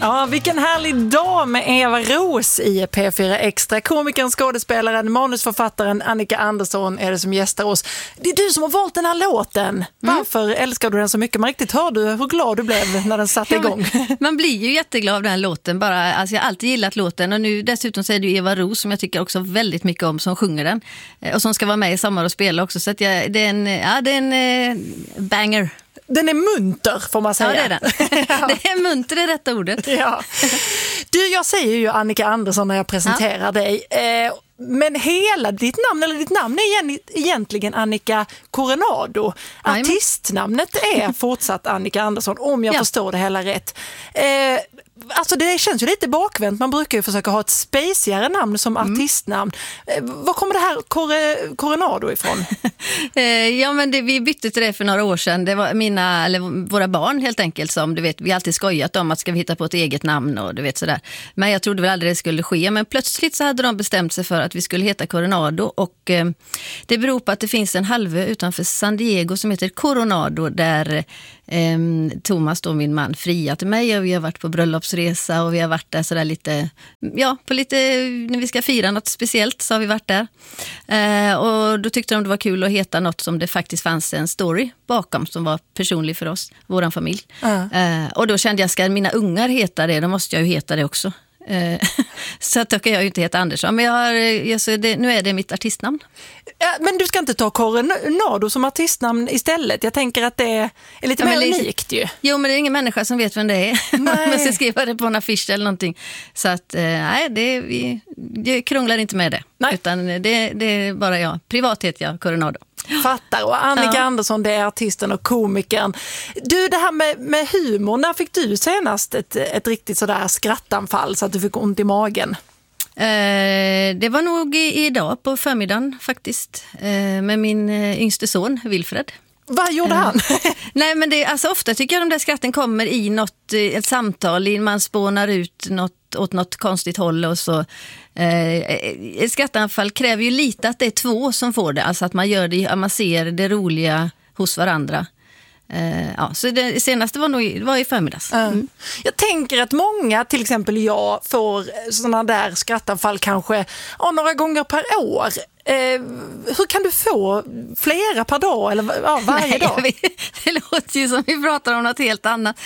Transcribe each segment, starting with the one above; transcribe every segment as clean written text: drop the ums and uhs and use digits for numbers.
Ja, vilken härlig dag med Eva Ros i P4 Extra. Komikern, skådespelaren, manusförfattaren Annika Andersson är det som gästar oss. Det är du som har valt den här låten. Varför älskar du den så mycket? Man riktigt hörde hur glad du blev när den satte igång. Man blir ju jätteglad av den här låten. Alltså jag har alltid gillat låten och nu dessutom så är det ju Eva Ros som jag tycker också väldigt mycket om som sjunger den. Och som ska vara med i Sommar och spela också. Så att det är en banger. Den är munter, får man säga. Ja, det är den. Det är munter, det rätta ordet. Ja. Du, jag säger ju Annika Andersson när jag presenterar dig. Men hela ditt namn är egentligen Annika Coronado. Artistnamnet är fortsatt Annika Andersson, om jag förstår det hela rätt. Alltså det känns ju lite bakvänt. Man brukar ju försöka ha ett spacigare namn som artistnamn. Var kommer det här Coronado ifrån? Ja, men vi bytte till det för några år sedan. Det var våra barn helt enkelt som, du vet, vi har alltid skojat om att ska vi hitta på ett eget namn och du vet sådär. Men jag trodde väl aldrig det skulle ske. Men plötsligt så hade de bestämt sig för att vi skulle heta Coronado och det beror på att det finns en halvö utanför San Diego som heter Coronado där Thomas då, min man, friat till mig och vi har varit på bröllopsresa och vi har varit där sådär lite, när vi ska fira något speciellt så har vi varit där och då tyckte de det var kul att heta något som det faktiskt fanns en story bakom som var personlig för oss, våran familj. Och då kände jag, ska mina ungar heta det, då måste jag ju heta det också. Så att då kan jag ju inte heta Andersson. Men nu är det mitt artistnamn. Men du ska inte ta Coronado som artistnamn istället. Jag tänker att det är lite mer unikt ju. Jo, men det är ingen människa som vet vem det är. Man ska skriva det på en affisch eller någonting. Så att jag krånglar inte med det. Nej. Utan det är bara jag. Privat heter jag Coronado. Fattar. Och Annika Andersson, det är artisten och komikern. Du, det här med humor, när fick du senast ett riktigt sådär skrattanfall så att du fick ont i magen? Det var nog idag på förmiddagen faktiskt med min yngste son Wilfred. Vad gjorde han? Nej, men ofta tycker jag de där skratten kommer i ett samtal, man spånar ut åt något konstigt håll och så. Ett skrattanfall kräver ju lite att det är två som får det, alltså att man gör det, man ser det roliga hos varandra. Så det senaste var i förmiddags. Jag tänker att många, till exempel jag, får sådana där skrattanfall kanske några gånger per år. Hur kan du få flera per dag eller varje dag? Det låter ju som vi pratar om något helt annat.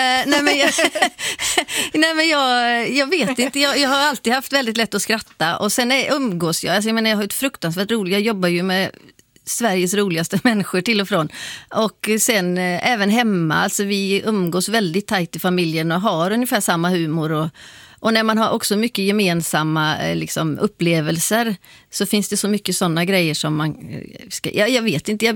Jag vet inte. Jag har alltid haft väldigt lätt att skratta och sen umgås jag. Alltså, jag har ett fruktansvärt roligt. Jag jobbar ju med Sveriges roligaste människor till och från. Och sen även hemma, alltså vi umgås väldigt tajt i familjen och har ungefär samma humor och när man har också mycket gemensamma upplevelser så finns det så mycket sådana grejer som man ska, jag vet inte,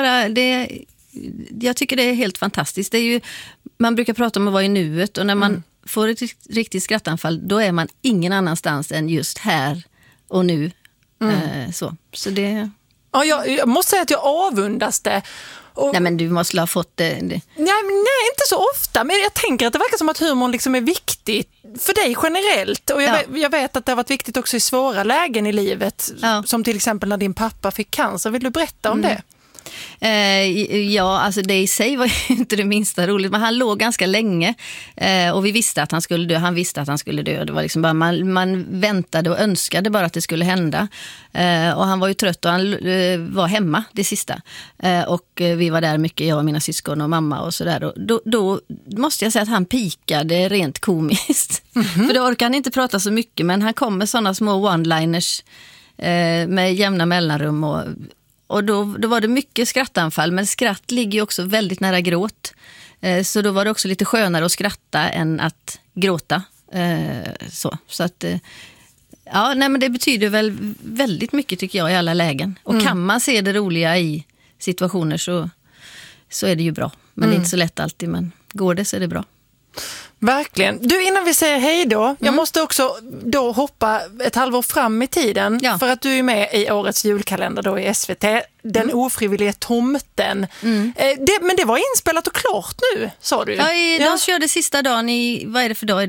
jag tycker det är helt fantastiskt. Det är ju, man brukar prata om att vara i nuet och när man får ett riktigt skrattanfall då är man ingen annanstans än just här och nu. Så det... Ja, jag måste säga att jag avundas det. Nej, men du måste ha fått det. Nej, inte så ofta. Men jag tänker att det verkar som att humorn är viktigt för dig generellt. Och jag vet att det har varit viktigt också i svåra lägen i livet. Som till exempel när din pappa fick cancer. Vill du berätta om det? Alltså det i sig var ju inte det minsta roligt, men han låg ganska länge och vi visste att han skulle dö, han visste att han skulle dö, det var bara man väntade och önskade bara att det skulle hända och han var ju trött och han var hemma det sista och vi var där mycket, jag och mina syskon och mamma och sådär och då måste jag säga att han pikade rent komiskt för då orkar han inte prata så mycket, men han kom med sådana små one-liners med jämna mellanrum och då var det mycket skrattanfall, men skratt ligger ju också väldigt nära gråt. Så då var det också lite skönare att skratta än att gråta. Så att, men det betyder väl väldigt mycket tycker jag i alla lägen. Och kan man se det roliga i situationer så är det ju bra. Men det är inte så lätt alltid, men går det så är det bra. Verkligen. Du, innan vi säger hej då, jag måste också då hoppa ett halvår fram i tiden för att du är med i årets julkalender då i SVT, Den ofrivilliga tomten. Men det var inspelat och klart nu, sa du. Ja, de körde sista dagen i, vad är det för dag idag?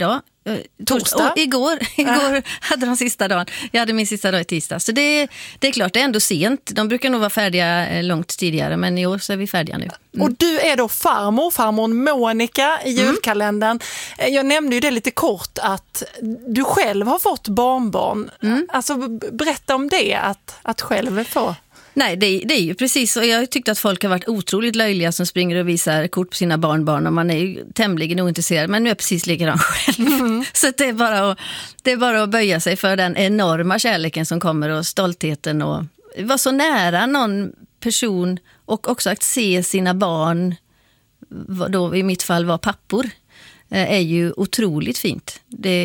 Torsdag? Igår hade de sista dagen. Jag hade min sista dag i tisdag. Så det är klart, det är ändå sent. De brukar nog vara färdiga långt tidigare, men i år så är vi färdiga nu. Och du är då farmor Monica i julkalendern. Jag nämnde ju det lite kort att du själv har fått barnbarn. Alltså berätta om det, att själv få. Nej, det är ju precis så. Jag tyckte att folk har varit otroligt löjliga som springer och visar kort på sina barnbarn och man är ju tämligen ointresserad, men nu är jag precis likadan själv. Så det är bara att böja sig för den enorma kärleken som kommer och stoltheten och vara så nära någon person och också att se sina barn, då i mitt fall var pappor, är ju otroligt fint.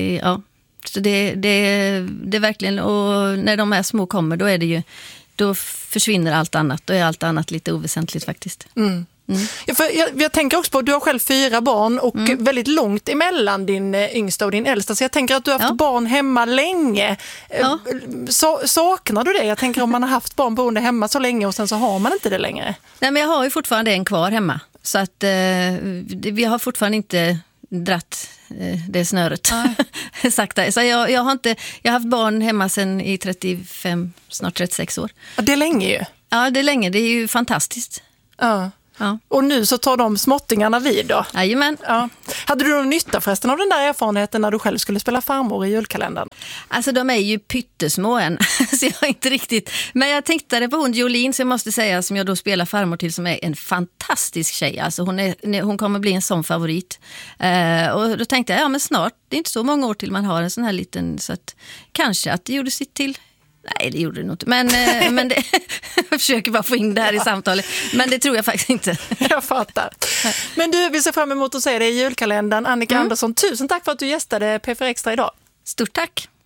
Så det är verkligen, och när de här små kommer då försvinner allt annat. Då är allt annat lite oväsentligt faktiskt. Ja, för jag tänker också på att du har själv 4 barn och väldigt långt emellan din yngsta och din äldsta. Så jag tänker att du har haft barn hemma länge. Ja. Saknar du det? Jag tänker om man har haft barn boende hemma så länge och sen så har man inte det längre. Nej, men jag har ju fortfarande en kvar hemma. Så att vi har fortfarande inte dratt det snöret sakta. Så jag har haft barn hemma sedan i 35, snart 36 år. Ja, det är länge ju. Ja, det är länge. Det är ju fantastiskt. Ja. Och nu så tar de småttingarna vid då. Jajamän. Ja. Hade du någon nytta förresten av den där erfarenheten när du själv skulle spela farmor i julkalendern? Alltså de är ju pyttesmå än, så jag har inte riktigt. Men jag tänkte på hon Jolene, så jag måste säga, som jag då spelar farmor till, som är en fantastisk tjej. Alltså hon kommer bli en sån favorit. Och då tänkte jag, men snart, det är inte så många år till man har en sån här liten, så att kanske att det gjorde sitt till. Nej, det gjorde det nog inte. Men det, jag försöker bara få in det här i samtalet. Men det tror jag faktiskt inte. Jag fattar. Men du, vi ser fram emot att se dig i julkalendern. Annika Andersson, tusen tack för att du gästade P4 Extra idag. Stort tack.